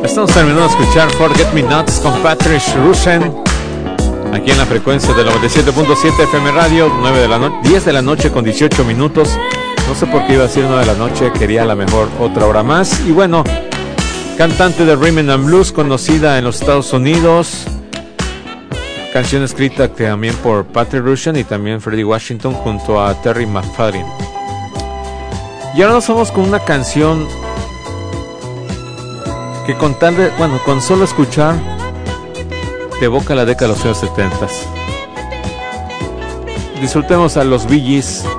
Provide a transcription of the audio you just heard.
Estamos terminando de escuchar Forget Me Nots con Patrick Rusen aquí en la frecuencia del 97.7 FM Radio, 10 de la noche con 18 minutos. No sé por qué iba a decir 9 de la noche, quería a lo mejor otra hora más. Y bueno, cantante de Rhythm and Blues, conocida en los Estados Unidos. Canción escrita también por Patrick Rusen y también Freddie Washington junto a Terry McFadden. Y ahora nos vamos con una canción que con solo escuchar te evoca la década de los años 70. Disfrutemos a los Bee Gees